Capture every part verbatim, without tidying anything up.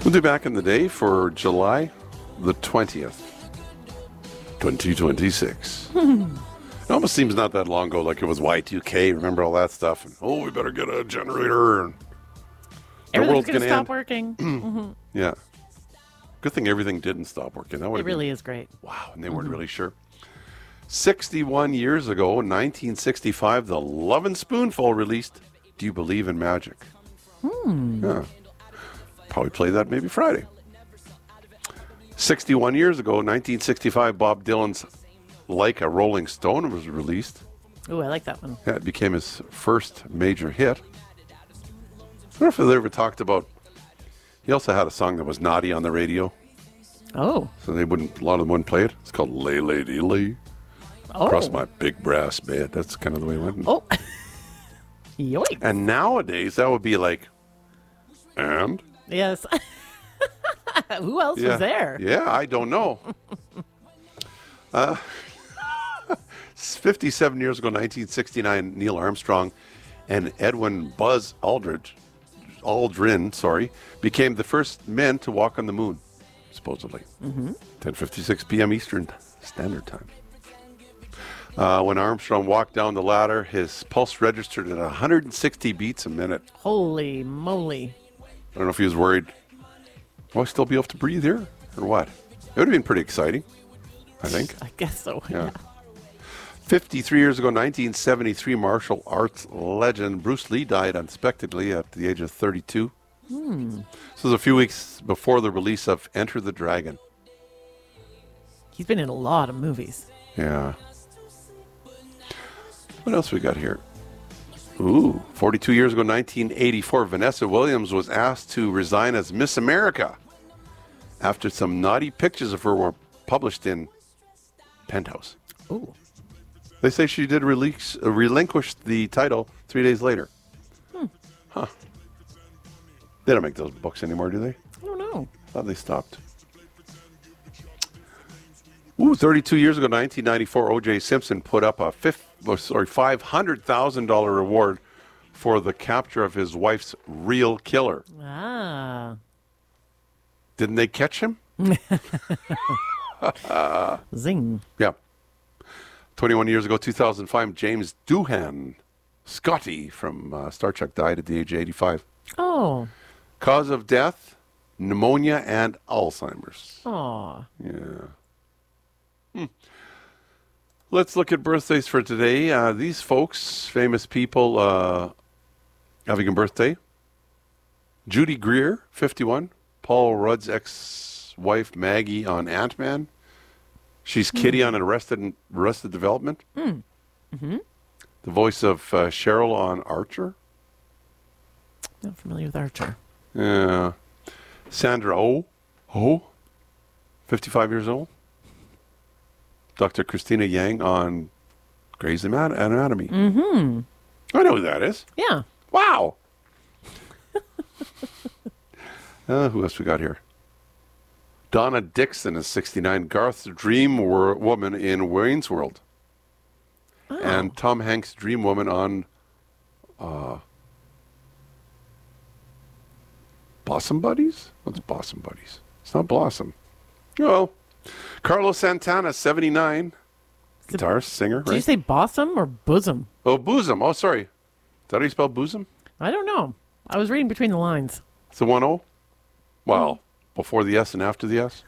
We'll do back in the day for July the twentieth, twenty twenty-six. It almost seems not that long ago, like it was Y two K. Remember all that stuff? And, oh, we better get a generator. And the Everything's world's going to gonna stop end. working. mm-hmm. Yeah. Good thing everything didn't stop working. That It would really been, is great. Wow, and they weren't Mm-hmm. really sure. sixty-one years ago, nineteen sixty-five, the Lovin' Spoonful released Do You Believe in Magic? Hmm. Yeah. Probably play that maybe Friday. sixty-one years ago, nineteen sixty-five, Bob Dylan's Like a Rolling Stone was released. Ooh, I like that one. Yeah, it became his first major hit. I wonder if they ever talked about, he also had a song that was naughty on the radio. Oh. So they wouldn't, a lot of them wouldn't play it. It's called Lay Lady Lay. Oh. Across my big brass bed. That's kind of the way it went. Oh. Yoink. And nowadays, that would be like, and? Yes. Who else Yeah. was there? Yeah, I don't know. uh, fifty-seven years ago, nineteen sixty-nine, Neil Armstrong and Edwin Buzz Aldrin, Aldrin, sorry, became the first men to walk on the moon, supposedly. Mm-hmm. ten fifty-six p.m. Eastern Standard Time. Uh, when Armstrong walked down the ladder, his pulse registered at one hundred sixty beats a minute. Holy moly. I don't know if he was worried, will I still be able to breathe here, or what? It would have been pretty exciting, I think. I guess so. Yeah. fifty-three years ago, nineteen seventy-three, martial arts legend Bruce Lee died unexpectedly at the age of thirty-two. Hmm. This was a few weeks before the release of Enter the Dragon. He's been in a lot of movies. Yeah. What else we got here? Ooh, forty-two years ago, nineteen eighty-four, Vanessa Williams was asked to resign as Miss America after some naughty pictures of her were published in Penthouse. Ooh. They say she did release, uh, relinquish the title three days later. Hmm. Huh. They don't make those books anymore, do they? I don't know. I thought they stopped. Ooh, thirty-two years ago, nineteen ninety-four, O J Simpson put up a fifth, oh, sorry, five hundred thousand dollars reward for the capture of his wife's real killer. Ah. Didn't they catch him? Zing. Yeah. twenty-one years ago, two thousand five, James Doohan, Scotty from uh, Star Trek, died at the age of eighty-five. Oh. Cause of death, pneumonia and Alzheimer's. Aw. Yeah. Hmm. Let's look at birthdays for today. Uh, these folks, famous people, uh, having a birthday. Judy Greer, fifty-one. Paul Rudd's ex-wife, Maggie, on Ant-Man. She's Kitty on Arrested, Arrested Development. Mm. Mm-hmm. The voice of uh, Cheryl on Archer. Not familiar with Archer. Yeah. Sandra Oh. Oh. fifty-five years old. Doctor Christina Yang on Grey's Anatomy. Mm-hmm. I know who that is. Yeah. Wow. uh, who else we got here? Donna Dixon is sixty-nine. Garth's dream wor- woman in Wayne's World. Oh. And Tom Hanks' dream woman on uh, Blossom Buddies? What's Blossom Buddies? It's not Blossom. Well, Carlos Santana, seventy-nine. Guitarist, singer, Did right? you say bosom or bosom? Oh, bosom. Oh, sorry. Is that how you spell bosom? I don't know. I was reading between the lines. It's the one O? Well, before the S and after the S?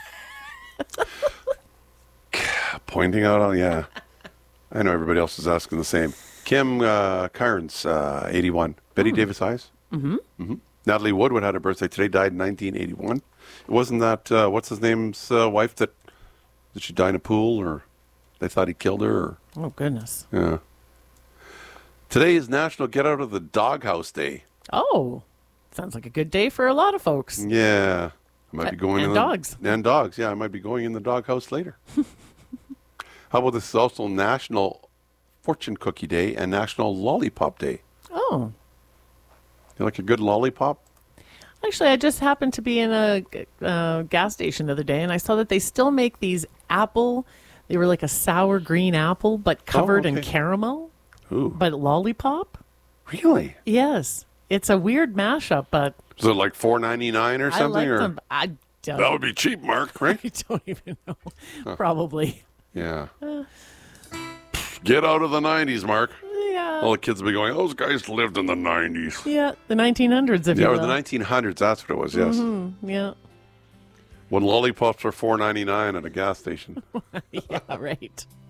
Pointing out on, yeah. I know everybody else is asking the same. Kim uh, Carnes, uh, eighty-one. Betty Davis Eyes? Mm-hmm. Mm-hmm. Natalie Woodward had her birthday today, died in nineteen eighty-one. Wasn't that, uh, what's his name's uh, wife that, did she die in a pool or they thought he killed her? Or, Oh, goodness. yeah. Today is National Get Out of the Doghouse Day. Oh. Sounds like a good day for a lot of folks. Yeah. I might be going And in the, dogs. And dogs, yeah. I might be going in the doghouse later. How about this is also National Fortune Cookie Day and National Lollipop Day. Oh. You like a good lollipop? Actually, I just happened to be in a uh, gas station the other day, and I saw that they still make these apple. They were like a sour green apple, but covered in okay. caramel. Ooh. But lollipop? Really? Yes. It's a weird mashup, but Is it like four ninety nine or I something? like or them. I don't, that would be cheap, Mark. Right? I don't even know. Probably. Yeah. Get out of the nineties, Mark. Yeah. All the kids will be going, those guys lived in the nineties. Yeah, the nineteen hundreds, if Yeah, you or will. the nineteen hundreds, that's what it was, yes. Mm-hmm. Yeah. When lollipops were four ninety nine at a gas station. Yeah, right.